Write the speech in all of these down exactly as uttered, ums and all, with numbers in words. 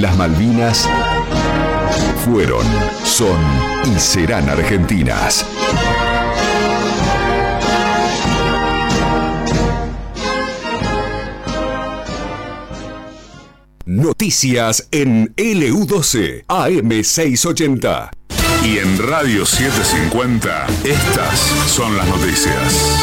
Las Malvinas fueron, son y serán argentinas. Noticias en L U doce, A M seiscientos ochenta. Y en Radio setecientos cincuenta, estas son las noticias.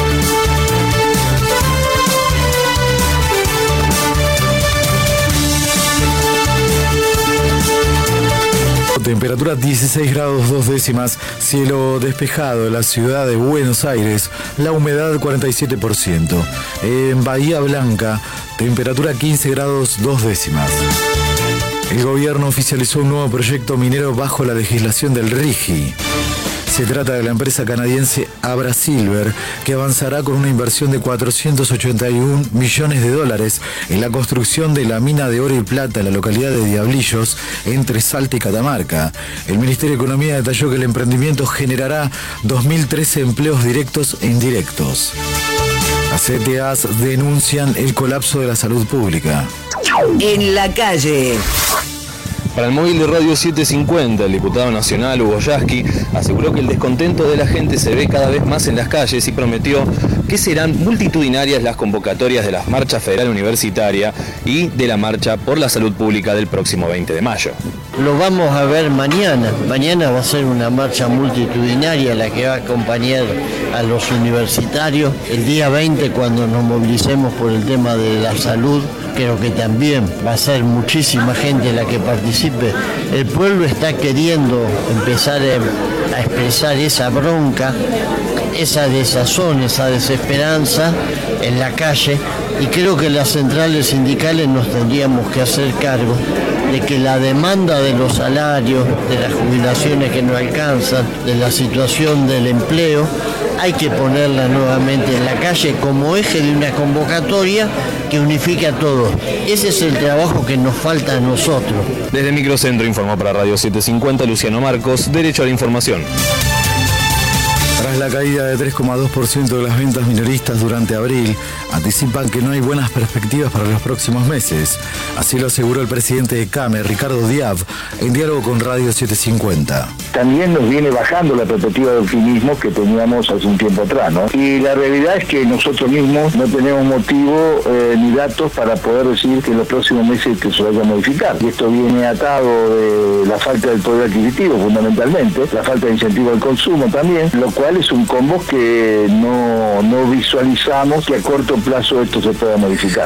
Temperatura dieciséis grados dos décimas, cielo despejado en la ciudad de Buenos Aires, la humedad cuarenta y siete por ciento. En Bahía Blanca, temperatura quince grados dos décimas. El gobierno oficializó un nuevo proyecto minero bajo la legislación del RIGI. Se trata de la empresa canadiense Abra Silver, que avanzará con una inversión de cuatrocientos ochenta y un millones de dólares en la construcción de la mina de oro y plata en la localidad de Diablillos, entre Salta y Catamarca. El Ministerio de Economía detalló que el emprendimiento generará dos mil trece empleos directos e indirectos. Las C T As denuncian el colapso de la salud pública. En la calle. Para el móvil de Radio setecientos cincuenta, el diputado nacional Hugo Yasky aseguró que el descontento de la gente se ve cada vez más en las calles y prometió que serán multitudinarias las convocatorias de la Marcha Federal Universitaria y de la Marcha por la Salud Pública del próximo veinte de mayo. Lo vamos a ver mañana. Mañana va a ser una marcha multitudinaria la que va a acompañar a los universitarios. El día veinte, cuando nos movilicemos por el tema de la salud, creo que también va a ser muchísima gente la que participe. El pueblo está queriendo empezar a expresar esa bronca, esa desazón, esa desesperanza en la calle, y creo que las centrales sindicales nos tendríamos que hacer cargo de que la demanda de los salarios, de las jubilaciones que no alcanzan, de la situación del empleo, hay que ponerla nuevamente en la calle como eje de una convocatoria que unifique a todos. Ese es el trabajo que nos falta a nosotros. Desde Microcentro informó para Radio setecientos cincuenta Luciano Marcos, Derecho a la Información. Tras la caída de tres coma dos por ciento de las ventas minoristas durante abril, anticipan que no hay buenas perspectivas para los próximos meses. Así lo aseguró el presidente de CAME, Ricardo Diab, en diálogo con Radio setecientos cincuenta. También nos viene bajando la perspectiva de optimismo que teníamos hace un tiempo atrás, ¿no? Y la realidad es que nosotros mismos no tenemos motivo eh, ni datos para poder decir que en los próximos meses que se vaya a modificar. Y esto viene atado de la falta del poder adquisitivo, fundamentalmente, la falta de incentivo al consumo también, lo cual es un combo que no, no visualizamos que a corto plazo esto se pueda modificar.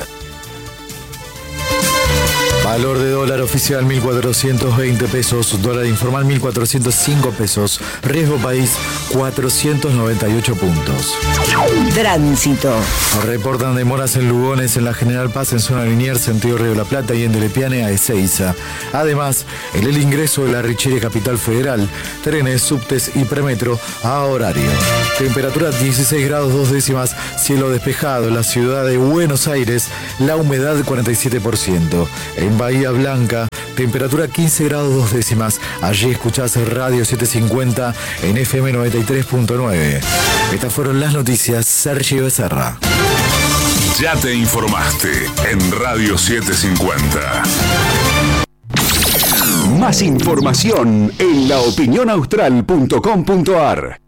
Valor de dólar oficial mil cuatrocientos veinte pesos, dólar informal mil cuatrocientos cinco pesos, riesgo país cuatrocientos noventa y ocho puntos. Tránsito. Reportan demoras en Lugones, en la General Paz, en zona Liniers, sentido Río de la Plata, y en Delepiane a Ezeiza. Además, en el ingreso de la Richeri Capital Federal, trenes, subtes y premetro a horario. Temperatura dieciséis grados dos décimas, cielo despejado en la ciudad de Buenos Aires, la humedad cuarenta y siete por ciento. En Bahía Blanca, temperatura quince grados dos décimas. Allí escuchás Radio setecientos cincuenta en F M noventa y tres punto nueve. Estas fueron las noticias. Sergio Becerra. Ya te informaste en Radio setecientos cincuenta. Más información en la opinión austral punto com punto a r.